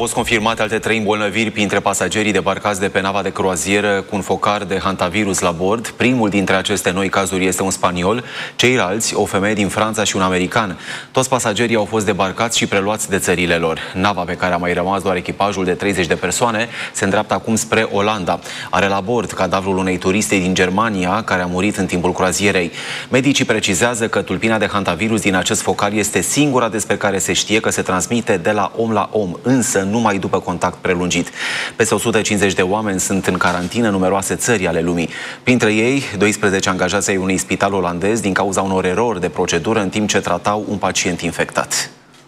fost confirmate alte 3 îmbolnăviri printre pasagerii debarcați de pe nava de croazieră cu un focar de hantavirus la bord. Primul dintre aceste noi cazuri este un spaniol, ceilalți o femeie din Franța și un american. Toți pasagerii au fost debarcați și preluați de țările lor. Nava, pe care a mai rămas doar echipajul de 30 de persoane, se îndreaptă acum spre Olanda. Are la bord cadavrul unei turiste din Germania care a murit în timpul croazierei. Medicii precizează că tulpina de hantavirus din acest focar este singura despre care se știe că se transmite de la om la om, însă numai după contact prelungit. Peste 150 de oameni sunt în carantină în numeroase țări ale lumii. Printre ei, 12 angajați ai unui spital olandez din cauza unor erori de procedură în timp ce tratau un pacient infectat.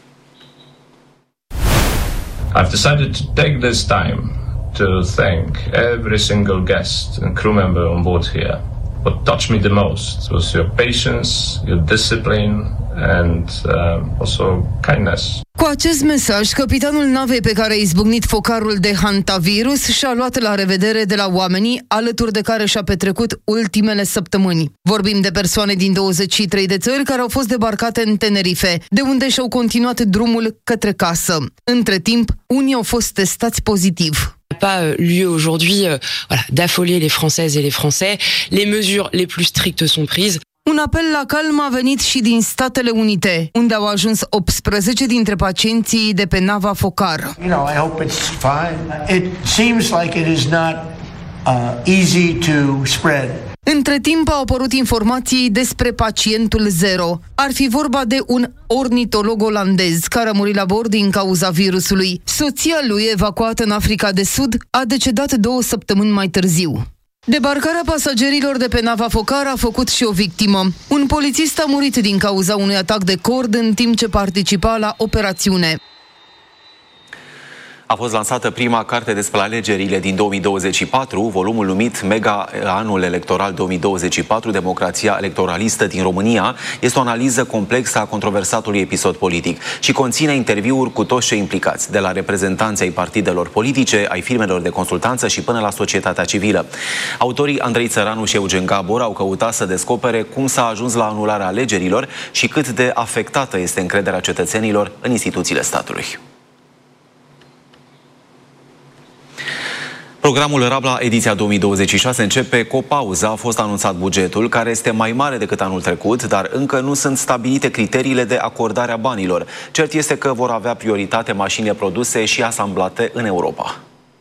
I've decided to take this time to thank every single guest and crew member on board here. What touched me the most was your patience, your discipline and also kindness. Cu acest mesaj, capitanul navei pe care a izbucnit focarul de hantavirus și-a luat la revedere de la oamenii alături de care și-a petrecut ultimele săptămâni. Vorbim de persoane din 23 de țări care au fost debarcate în Tenerife, de unde și-au continuat drumul către casă. Între timp, unii au fost testați pozitiv. Pas lieu aujourd'hui d'affoler les Françaises et les Français. Les mesures les plus strictes sont prises. Un apel la calm a venit și din Statele Unite, unde au ajuns 18 dintre pacienții de pe nava focar. I hope it's fine. It seems like it is not easy to spread. Între timp au apărut informații despre pacientul zero. Ar fi vorba de un ornitolog olandez care a murit la bord din cauza virusului. Soția lui, evacuată în Africa de Sud, a decedat 2 săptămâni mai târziu. Debarcarea pasagerilor de pe nava focar a făcut și o victimă. Un polițist a murit din cauza unui atac de cord în timp ce participa la operațiune. A fost lansată prima carte despre alegerile din 2024, volumul numit Mega Anul Electoral 2024, Democrația Electoralistă din România. Este o analiză complexă a controversatului episod politic și conține interviuri cu toți cei implicați, de la reprezentanții ai partidelor politice, ai firmelor de consultanță și până la societatea civilă. Autorii Andrei Țăranu și Eugen Gabor au căutat să descopere cum s-a ajuns la anularea alegerilor și cât de afectată este încrederea cetățenilor în instituțiile statului. Programul Rabla ediția 2026 începe cu o pauză. A fost anunțat bugetul, care este mai mare decât anul trecut, dar încă nu sunt stabilite criteriile de acordare a banilor. Cert este că vor avea prioritate mașinile produse și asamblate în Europa.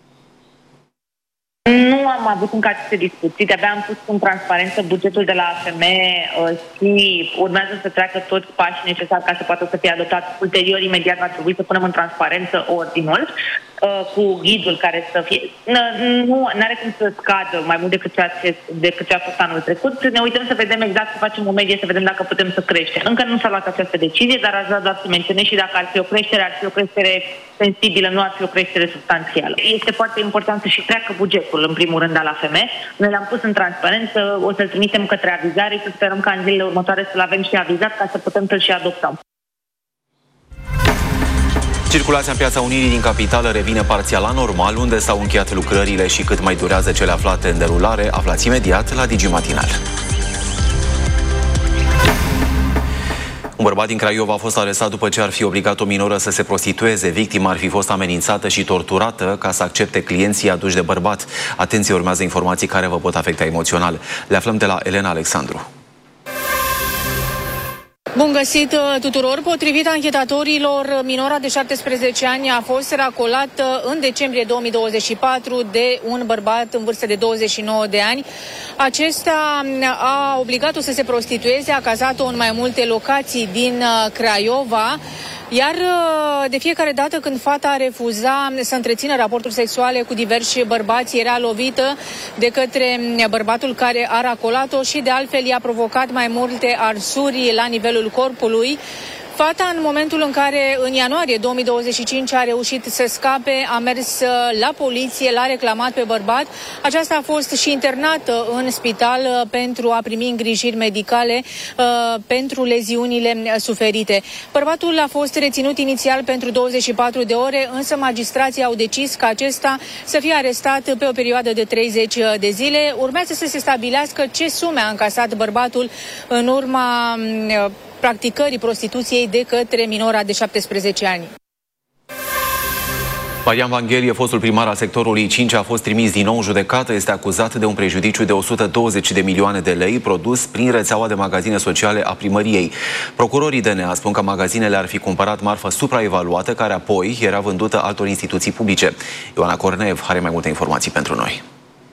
Nu am avut încă aceste discuții, de-abia am pus în transparență bugetul de la AFM și urmează să treacă toți pașii necesari ca să poată să fie adoptat. Ulterior, imediat va trebui să punem în transparență ordinul cu ghidul care să fie... Nu are cum să scadă mai mult decât ce a fost anul trecut. Ne uităm să vedem exact, să facem o medie, să vedem dacă putem să creștem. Încă nu s-a luat această decizie, dar aș vrea doar să menționez și dacă ar fi o creștere, ar fi o creștere sensibilă, nu ar fi o creștere substanțială. Este foarte important să și treacă bugetul, în primul rând, al AFM. Noi l-am pus în transparență, o să-l trimitem către avizare și sperăm ca în zilele următoare să-l avem și avizat ca să putem să-l și adoptăm. Circulația în Piața Unirii din capitală revine parțial la normal, unde s-au încheiat lucrările și cât mai durează cele aflate în derulare, aflați imediat la Digi Matinal. Un bărbat din Craiova a fost arestat după ce ar fi obligat o minoră să se prostitueze. Victima ar fi fost amenințată și torturată ca să accepte clienții aduși de bărbat. Atenție, urmează informații care vă pot afecta emoțional. Le aflăm de la Elena Alexandru. Bun găsit tuturor! Potrivit anchetatorilor, minora de 17 ani a fost racolată în decembrie 2024 de un bărbat în vârstă de 29 de ani. Acesta a obligat-o să se prostitueze, a cazat-o în mai multe locații din Craiova, iar de fiecare dată când fata refuza să întrețină raporturi sexuale cu diversi bărbați, era lovită de către bărbatul care a racolat-o și de altfel i-a provocat mai multe arsuri la nivelul corpului. Fata, în momentul în care, în ianuarie 2025, a reușit să scape, a mers la poliție, l-a reclamat pe bărbat. Aceasta a fost și internată în spital pentru a primi îngrijiri medicale pentru leziunile suferite. Bărbatul a fost reținut inițial pentru 24 de ore, însă magistrații au decis ca acesta să fie arestat pe o perioadă de 30 de zile. Urmează să se stabilească ce sume a încasat bărbatul în urma practicării prostituției de către minora de 17 ani. Marian Vanghelie, fostul primar al sectorului 5, a fost trimis din nou în judecată. Este acuzat de un prejudiciu de 120 de milioane de lei produs prin rețeaua de magazine sociale a primăriei. Procurorii DNA spun că magazinele ar fi cumpărat marfă supraevaluată, care apoi era vândută altor instituții publice. Ioana Corneev are mai multe informații pentru noi.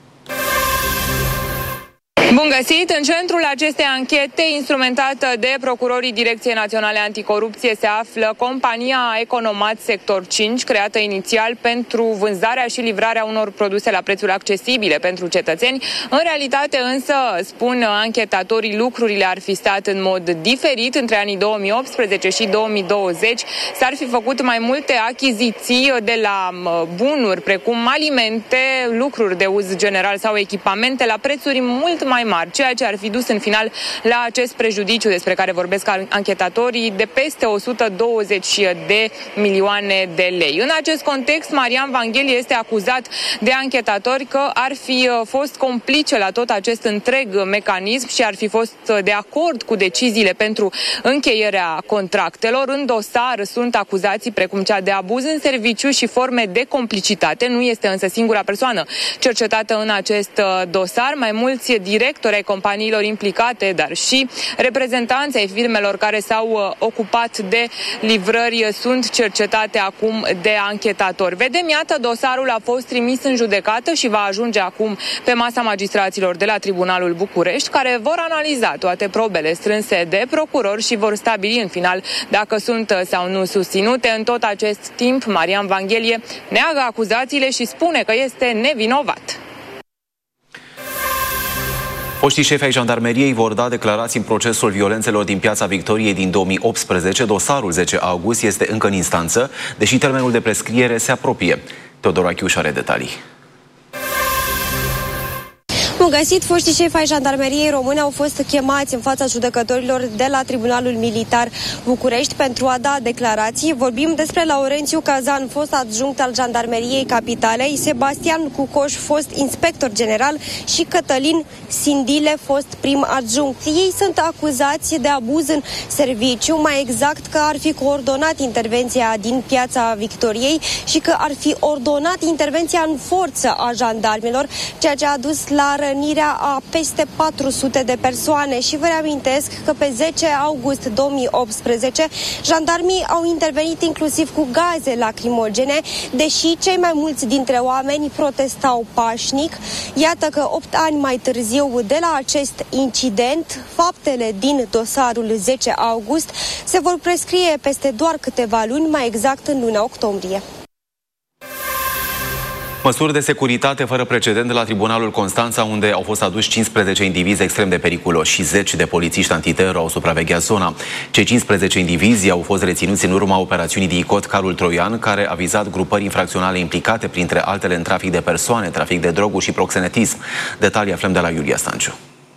Bun găsit! În centrul acestei anchete, instrumentată de procurorii Direcției Naționale Anticorupție, se află compania Economat Sector 5, creată inițial pentru vânzarea și livrarea unor produse la prețuri accesibile pentru cetățeni. În realitate însă, spun anchetatorii, lucrurile ar fi stat în mod diferit. Între anii 2018 și 2020 s-ar fi făcut mai multe achiziții de la bunuri, precum alimente, lucruri de uz general sau echipamente, la prețuri mult mai mari, ceea ce ar fi dus în final la acest prejudiciu despre care vorbesc anchetatorii de peste 120 de milioane de lei. În acest context, Marian Vanghelie este acuzat de anchetatori că ar fi fost complice la tot acest întreg mecanism și ar fi fost de acord cu deciziile pentru încheierea contractelor. În dosar sunt acuzații precum cea de abuz în serviciu și forme de complicitate. Nu este însă singura persoană cercetată în acest dosar. Mai mulți directori ai companiilor implicate, dar și reprezentanții ai firmelor care s-au ocupat de livrări sunt cercetate acum de anchetatori. Vedem, iată, dosarul a fost trimis în judecată și va ajunge acum pe masa magistraților de la Tribunalul București, care vor analiza toate probele strânse de procurori și vor stabili în final dacă sunt sau nu susținute. În tot acest timp, Marian Vanghelie neagă acuzațiile și spune că este nevinovat. Foștii șefi ai jandarmeriei vor da declarații în procesul violențelor din Piața Victoriei din 2018. Dosarul 10 august este încă în instanță, deși termenul de prescriere se apropie. Teodora Chiuș are detalii. Bun găsit! Foștii șefi ai jandarmeriei române au fost chemați în fața judecătorilor de la Tribunalul Militar București pentru a da declarații. Vorbim despre Laurențiu Cazan, fost adjunct al jandarmeriei Capitalei, Sebastian Cucoș, fost inspector general, și Cătălin Sindile, fost prim adjunct. Ei sunt acuzați de abuz în serviciu, mai exact că ar fi coordonat intervenția din Piața Victoriei și că ar fi ordonat intervenția în forță a jandarmilor, ceea ce a dus la rănirea a peste 400 de persoane. Și vă reamintesc că pe 10 august 2018 jandarmii au intervenit inclusiv cu gaze lacrimogene, deși cei mai mulți dintre oameni protestau pașnic. Iată că 8 ani mai târziu de la acest incident, faptele din dosarul 10 august se vor prescrie peste doar câteva luni, mai exact în luna octombrie. Măsuri de securitate fără precedent la Tribunalul Constanța, unde au fost aduși 15 indivizi extrem de periculoși și 10 de polițiști antiteror au supravegheat zona. Cei 15 indivizi au fost reținuți în urma operațiunii DICOT Carul Troian, care a vizat grupări infracționale implicate, printre altele în trafic de persoane, trafic de droguri și proxenetism. Detalii aflăm de la Iulia Stanciu.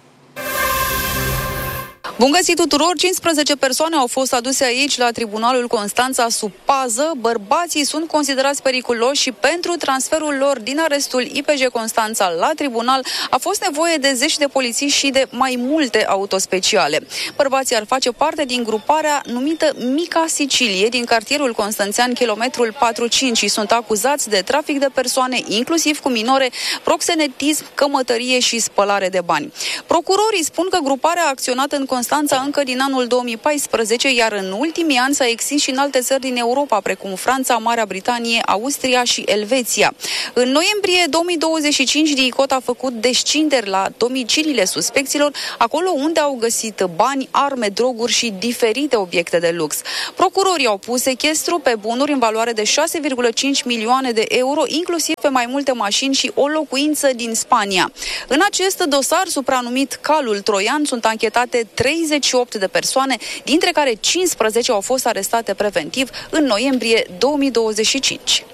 Bun găsit tuturor! 15 persoane au fost aduse aici la Tribunalul Constanța sub pază. Bărbații sunt considerați periculoși și pentru transferul lor din arestul IPJ Constanța la tribunal a fost nevoie de 10 de polițiști și de mai multe autospeciale. Bărbații ar face parte din gruparea numită Mica Sicilie din cartierul constanțean kilometrul 45 și sunt acuzați de trafic de persoane, inclusiv cu minore, proxenetism, cămătărie și spălare de bani. Procurorii spun că gruparea a acționat în Constanța încă din anul 2014, iar în ultimii ani s-a extins și în alte țări din Europa, precum Franța, Marea Britanie, Austria și Elveția. În noiembrie 2025, DICOT a făcut descinderi la domiciliile suspecților, acolo unde au găsit bani, arme, droguri și diferite obiecte de lux. Procurorii au pus sechestru pe bunuri în valoare de 6,5 milioane de euro, inclusiv pe mai multe mașini și o locuință din Spania. În acest dosar supranumit Calul Troian sunt anchetate 38 de persoane, dintre care 15 au fost arestate preventiv în noiembrie 2025.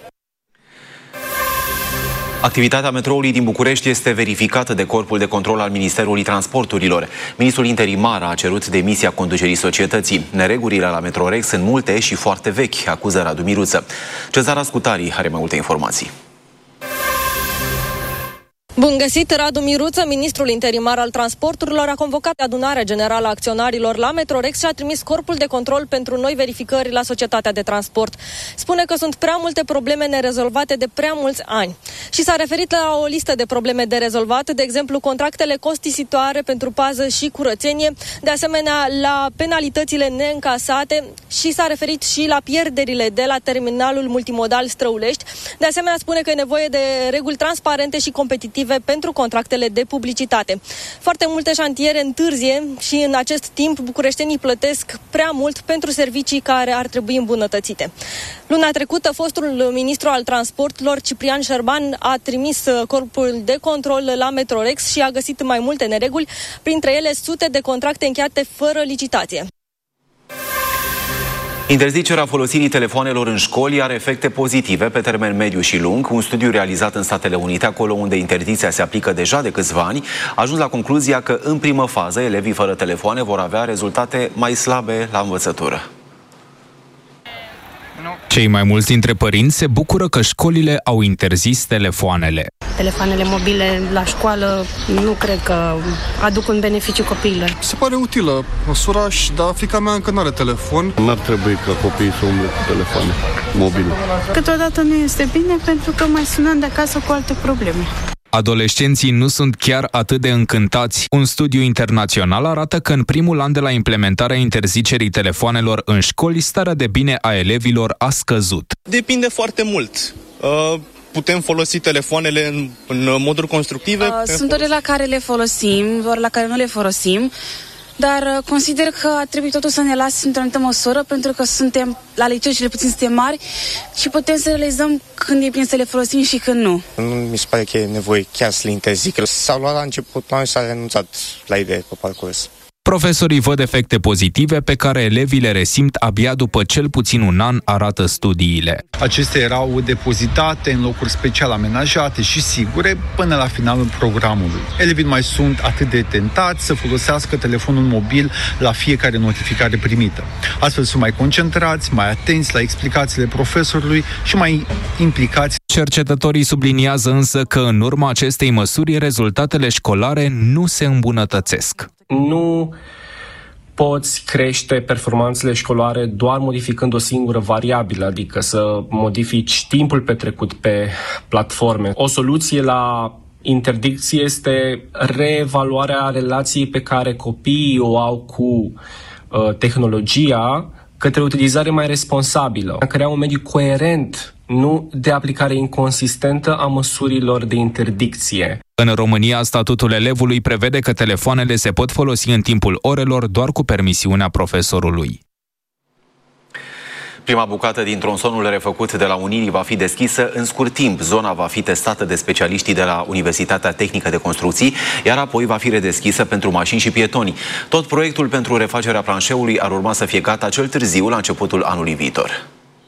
Activitatea metroului din București este verificată de Corpul de Control al Ministerului Transporturilor. Ministrul interimar a cerut demisia conducerii societății. Neregulile la Metrorex sunt multe și foarte vechi, acuză Radu Miruță. Cezara Scutari are mai multe informații. Bun găsit, Radu Miruță, ministrul interimar al transporturilor, a convocat adunarea generală a acționarilor la Metrorex și a trimis corpul de control pentru noi verificări la societatea de transport. Spune că sunt prea multe probleme nerezolvate de prea mulți ani. Și s-a referit la o listă de probleme de rezolvat, de exemplu contractele costisitoare pentru pază și curățenie, de asemenea la penalitățile neîncasate și s-a referit și la pierderile de la terminalul multimodal Străulești. De asemenea spune că e nevoie de reguli transparente și competitive pentru contractele de publicitate. Foarte multe șantiere întârzie și în acest timp bucureștenii plătesc prea mult pentru servicii care ar trebui îmbunătățite. Luna trecută, fostul ministru al transporturilor, Ciprian Șerban, a trimis corpul de control la Metrorex și a găsit mai multe nereguli, printre ele sute de contracte încheiate fără licitație. Interzicerea folosirii telefoanelor în școli are efecte pozitive pe termen mediu și lung. Un studiu realizat în Statele Unite, acolo unde interdicția se aplică deja de câțiva ani, a ajuns la concluzia că în primă fază elevii fără telefoane vor avea rezultate mai slabe la învățătură. Cei mai mulți dintre părinți se bucură că școlile au interzis telefoanele. Telefoanele mobile la școală nu cred că aduc un beneficiu copiilor. Se pare utilă măsura, dar fiica mea încă nu are telefon. N-ar trebui ca copiii să umble cu telefoane mobile. Câteodată nu este bine pentru că mai sunăm de acasă cu alte probleme. Adolescenții nu sunt chiar atât de încântați. Un studiu internațional arată că în primul an de la implementarea interzicerii telefoanelor în școli, starea de bine a elevilor a scăzut. Depinde foarte mult. Putem folosi telefoanele în moduri constructive? Sunt ore la care le folosim, ore la care nu le folosim, dar consider că ar trebui totuși să ne lase într-o anumită măsură, pentru că suntem, la liceu cel puțin suntem mari și putem să realizăm când e bine să le folosim și când nu. Nu mi se pare că e nevoie chiar să le interzică. S-au luat la început, și s-a renunțat la idee pe parcurs. Profesorii văd efecte pozitive pe care elevii le resimt abia după cel puțin un an, arată studiile. Acestea erau depozitate în locuri special amenajate și sigure până la finalul programului. Elevii nu mai sunt atât de tentați să folosească telefonul mobil la fiecare notificare primită. Astfel sunt mai concentrați, mai atenți la explicațiile profesorului și mai implicați. Cercetătorii subliniază însă că în urma acestei măsuri rezultatele școlare nu se îmbunătățesc. Nu poți crește performanțele școlare doar modificând o singură variabilă, adică să modifici timpul petrecut pe platforme. O soluție la interdicție este reevaluarea relației pe care copiii o au cu tehnologia către o utilizare mai responsabilă, a crea un mediu coerent, nu de aplicare inconsistentă a măsurilor de interdicție. În România, statutul elevului prevede că telefoanele se pot folosi în timpul orelor doar cu permisiunea profesorului. Prima bucată din tronsonul refăcut de la Unirii va fi deschisă în scurt timp. Zona va fi testată de specialiștii de la Universitatea Tehnică de Construcții, iar apoi va fi redeschisă pentru mașini și pietoni. Tot proiectul pentru refacerea planșeului ar urma să fie gata cel târziu, la începutul anului viitor.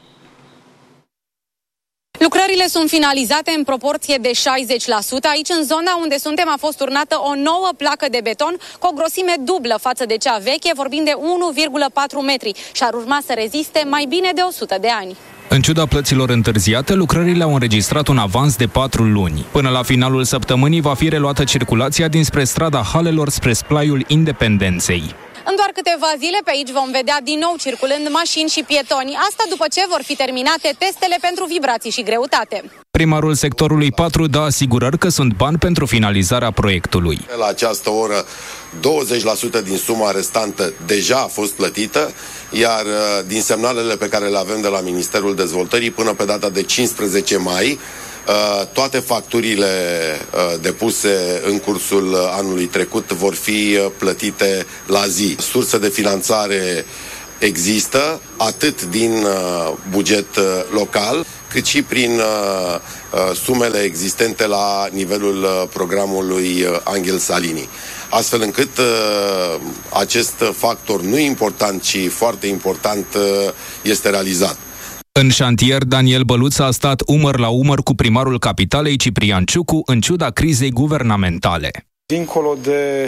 Lucrările sunt finalizate în proporție de 60%. Aici, în zona unde suntem, a fost turnată o nouă placă de beton cu o grosime dublă față de cea veche, vorbind de 1,4 metri, și ar urma să reziste mai bine de 100 de ani. În ciuda plăților întârziate, lucrările au înregistrat un avans de 4 luni. Până la finalul săptămânii va fi reluată circulația dinspre strada Halelor spre Splaiul Independenței. În doar câteva zile pe aici vom vedea din nou circulând mașini și pietoni. Asta după ce vor fi terminate testele pentru vibrații și greutate. Primarul sectorului 4 dă asigurări că sunt bani pentru finalizarea proiectului. La această oră, 20% din suma restantă deja a fost plătită, iar din semnalele pe care le avem de la Ministerul Dezvoltării, până pe data de 15 mai, toate facturile depuse în cursul anului trecut vor fi plătite la zi. Surse de finanțare există, atât din buget local, cât și prin sumele existente la nivelul programului Angel Salini. Astfel încât acest factor nu important, ci foarte important, este realizat. În șantier, Daniel Băluț a stat umăr la umăr cu primarul capitalei, Ciprian Ciucu, în ciuda crizei guvernamentale. Dincolo de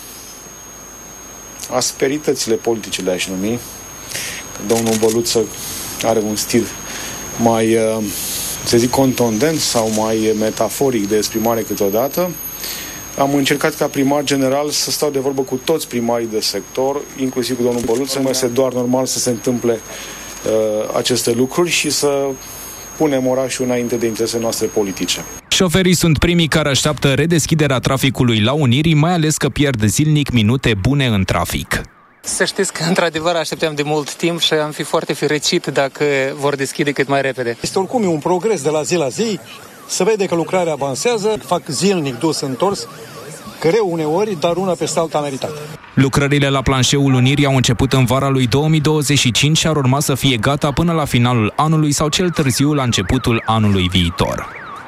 asperitățile politice, le-aș numi, domnul Băluț are un stil mai să zic, contundent sau mai metaforic de exprimare câteodată. Am încercat ca primar general să stau de vorbă cu toți primarii de sector, inclusiv cu domnul Băluță. Este doar normal să se întâmple aceste lucruri și să punem orașul înainte de interesele noastre politice. Șoferii sunt primii care așteaptă redeschiderea traficului la Unirii, mai ales că pierd zilnic minute bune în trafic. Să știți că, într-adevăr, așteptam de mult timp și am fi foarte fericit dacă vor deschide cât mai repede. Este oricum un progres de la zi la zi. Se vede că lucrarea avansează, fac zilnic dus-întors, greu uneori, dar una peste alta meritată. Lucrările la planșeul Unirii au început în vara lui 2025 și ar urma să fie gata până la finalul anului sau cel târziu la începutul anului viitor.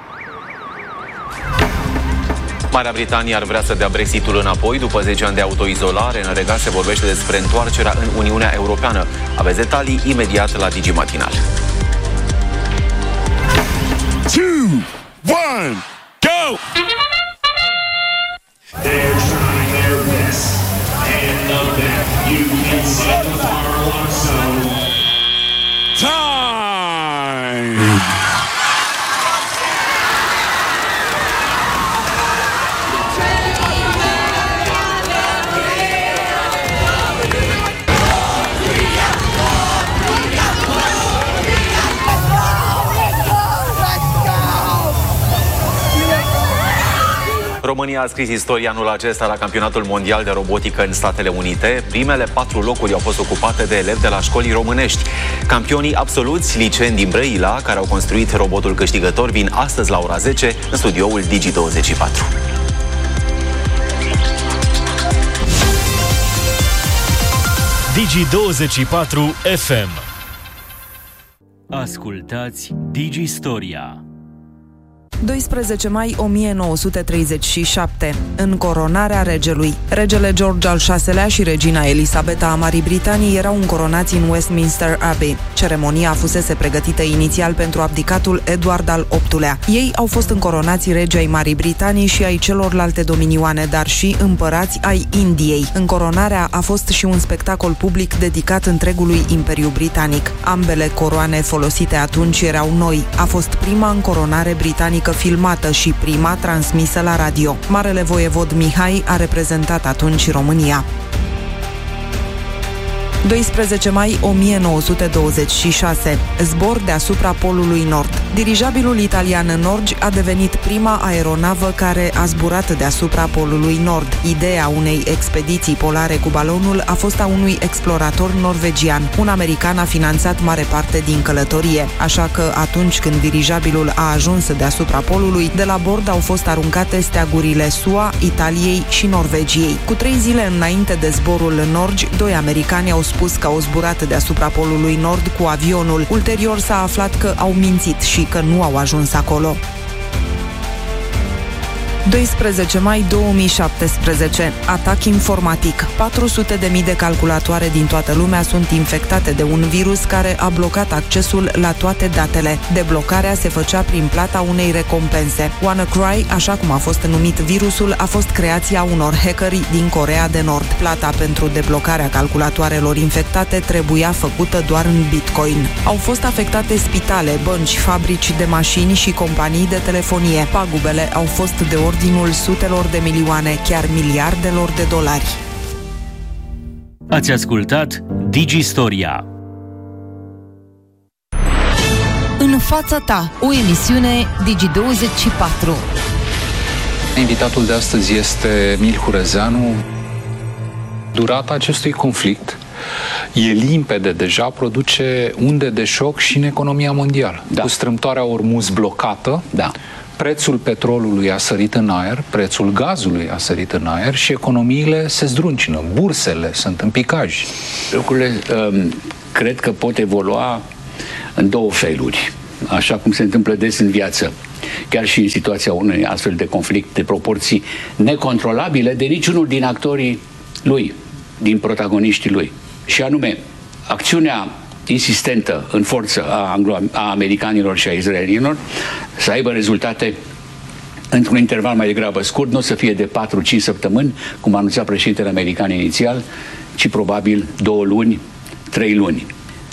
Marea Britanie ar vrea să dea Brexitul înapoi după 10 ani de autoizolare. În Regat se vorbește despre întoarcerea în Uniunea Europeană. Aveți detalii imediat la Digi Matinal. 2, 1, go! They're trying their best, and the back you can see the far one zone. Time! România a scris istoria anul acesta la Campionatul Mondial de Robotică în Statele Unite. Primele 4 locuri au fost ocupate de elevi de la școli românești. Campionii absoluți, liceeni din Brăila, care au construit robotul câștigător, vin astăzi la ora 10 în studioul Digi24. Digi24 FM. Ascultați Digistoria. 12 mai 1937, în coronarea regelui. Regele George al VI-lea și regina Elisabeta a Marii Britanii erau încoronați în Westminster Abbey. Ceremonia fusese pregătită inițial pentru abdicatul Edward al VIII-lea. Ei au fost încoronați regi ai Marii Britanii și ai celorlalte dominioane, dar și împărați ai Indiei. Încoronarea a fost și un spectacol public dedicat întregului Imperiu Britanic. Ambele coroane folosite atunci erau noi. A fost prima încoronare britanică filmată și prima transmisă la radio. Marele voievod Mihai a reprezentat atunci România. 12 mai 1926. Zbor deasupra Polului Nord. Dirijabilul italian Norge a devenit prima aeronavă care a zburat deasupra Polului Nord. Ideea unei expediții polare cu balonul a fost a unui explorator norvegian. Un american a finanțat mare parte din călătorie, așa că atunci când dirijabilul a ajuns deasupra Polului, de la bord au fost aruncate steagurile SUA, Italiei și Norvegiei. Cu 3 zile înainte de zborul Norge, 2 americani au spus că au zburat deasupra Polului Nord cu avionul. Ulterior s-a aflat că au mințit și că nu au ajuns acolo. 12 mai 2017. Atac informatic. 400.000 de calculatoare din toată lumea sunt infectate de un virus care a blocat accesul la toate datele. Deblocarea se făcea prin plata unei recompense. WannaCry, așa cum a fost numit virusul, a fost creația unor hackeri din Coreea de Nord. Plata pentru deblocarea calculatoarelor infectate trebuia făcută doar în Bitcoin. Au fost afectate spitale, bănci, fabrici de mașini și companii de telefonie. Pagubele au fost de ordinul sutelor de milioane, chiar miliardelor de dolari. Ați ascultat Digistoria. În fața ta, o emisiune Digi24. Invitatul de astăzi este Emil Hurezeanu. Durata acestui conflict e limpede deja, produce unde de șoc și în economia mondială. Da. Cu strâmtoarea Ormuz blocată, da. Prețul petrolului a sărit în aer, prețul gazului a sărit în aer și economiile se zdruncină, bursele sunt în picaj. Lucrurile cred că pot evolua în 2 feluri, așa cum se întâmplă des în viață. Chiar și în situația unui astfel de conflict de proporții necontrolabile de niciunul din actorii lui, din protagoniștii lui. Și anume, acțiunea insistentă în forță a americanilor și a israelienilor să aibă rezultate într-un interval mai degrabă scurt, nu o să fie de 4-5 săptămâni, cum anunța președintele american inițial, ci probabil 2 luni, 3 luni.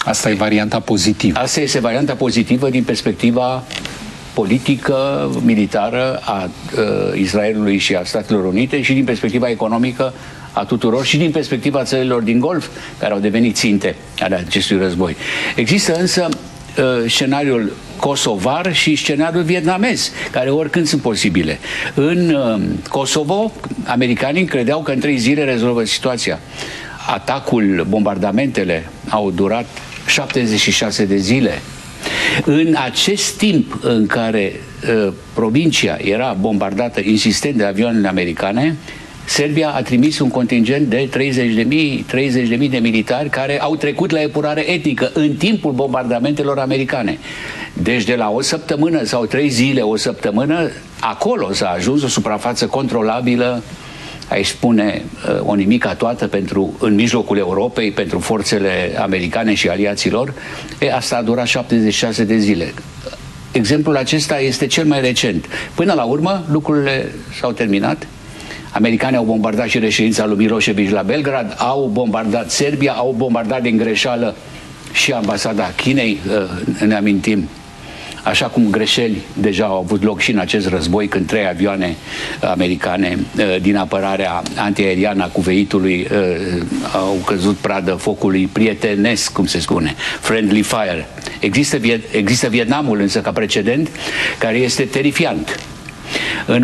Asta e varianta pozitivă. Asta este varianta pozitivă din perspectiva politică, militară a Israelului și a Statelor Unite și din perspectiva economică a tuturor și din perspectiva țărilor din Golf, care au devenit ținte ale acestui război. Există însă scenariul kosovar și scenariul vietnamez, care oricând sunt posibile. În Kosovo, americanii credeau că în 3 zile rezolvă situația. Atacul, bombardamentele au durat 76 de zile. În acest timp în care provincia era bombardată insistent de avioanele americane, Serbia a trimis un contingent de 30.000 de militari care au trecut la epurare etnică în timpul bombardamentelor americane. Deci de la o săptămână sau 3 zile, o săptămână, acolo s-a ajuns o suprafață controlabilă, aș spune o nimica toată în mijlocul Europei, pentru forțele americane și aliaților. Asta a durat 76 de zile. Exemplul acesta este cel mai recent. Până la urmă, lucrurile s-au terminat. Americanii au bombardat și reședința lui Milosevic la Belgrad, au bombardat Serbia, au bombardat din greșeală și ambasada Chinei, ne amintim. Așa cum greșeli deja au avut loc și în acest război, când 3 avioane americane din apărarea antiaeriană a Cuveitului au căzut pradă focului prietenesc, cum se spune, friendly fire. Există Vietnamul însă ca precedent, care este terifiant. În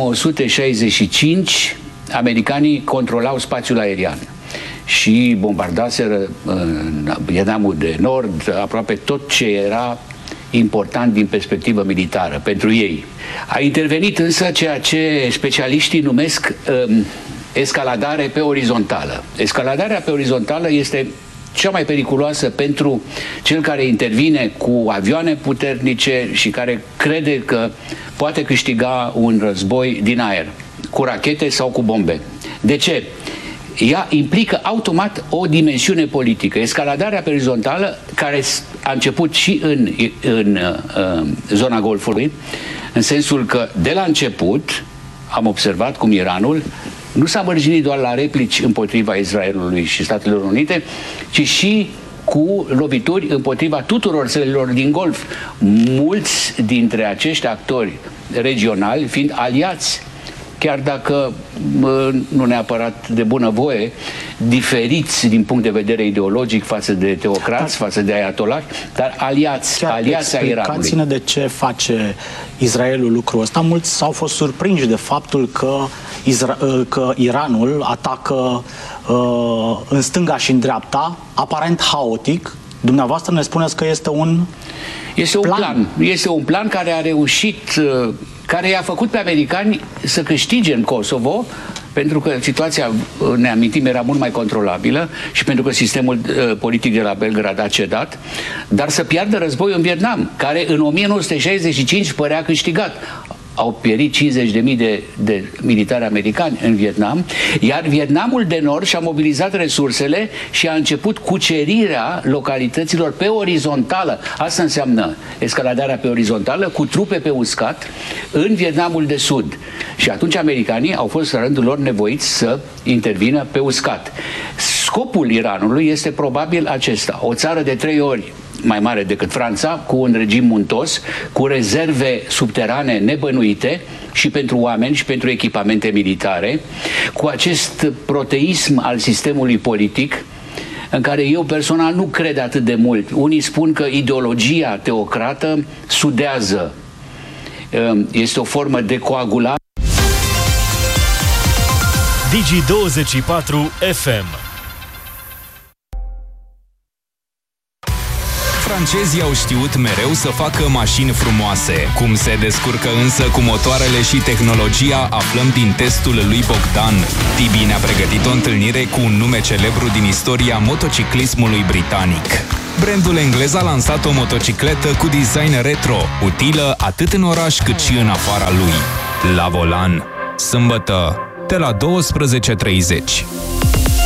1965, americanii controlau spațiul aerian și bombardaseră în Vietnamul de Nord aproape tot ce era important din perspectivă militară pentru ei. A intervenit însă ceea ce specialiștii numesc escaladare pe orizontală. Escaladarea pe orizontală este cea mai periculoasă pentru cel care intervine cu avioane puternice și care crede că poate câștiga un război din aer, cu rachete sau cu bombe. De ce? Ea implică automat o dimensiune politică. Escaladarea pe orizontală, care a început și în zona Golfului, în sensul că de la început am observat cum Iranul nu s-a mărginit doar la replici împotriva Israelului și Statelor Unite, ci și cu lovituri împotriva tuturor țărilor din Golf. Mulți dintre acești actori regionali fiind aliați, chiar dacă nu neapărat de bunăvoie, diferiți din punct de vedere ideologic față de teocrați, față de ayatollah, dar aliați ai Iranului. Explicați-ne de ce face Israelul lucrul ăsta. Mulți s-au fost surprinși de faptul că Iranul atacă în stânga și în dreapta, aparent haotic. Dumneavoastră ne spuneți că este un plan. Este un plan care a reușit, care i-a făcut pe americani să câștige în Kosovo, pentru că situația, ne amintim, era mult mai controlabilă și pentru că sistemul politic de la Belgrad a cedat, dar să piardă războiul în Vietnam, care în 1965 părea câștigat. Au pierit 50.000 de militari americani în Vietnam, iar Vietnamul de Nord și-a mobilizat resursele și a început cucerirea localităților pe orizontală. Asta înseamnă escaladarea pe orizontală, cu trupe pe uscat în Vietnamul de Sud. Și atunci americanii au fost la rândul lor nevoiți să intervină pe uscat. Scopul Iranului este probabil acesta: o țară de 3 ori mai mare decât Franța, cu un regim muntos, cu rezerve subterane nebănuite și pentru oameni și pentru echipamente militare, cu acest proteism al sistemului politic, în care eu personal nu cred atât de mult. Unii spun că ideologia teocrată sudează. Este o formă de coagulare. Digi24 FM. Francezii au știut mereu să facă mașini frumoase. Cum se descurcă însă cu motoarele și tehnologia, aflăm din testul lui Bogdan. Tibi ne-a pregătit o întâlnire cu un nume celebru din istoria motociclismului britanic. Brandul englez a lansat o motocicletă cu design retro, utilă atât în oraș cât și în afara lui. La volan, sâmbătă, de la 12:30.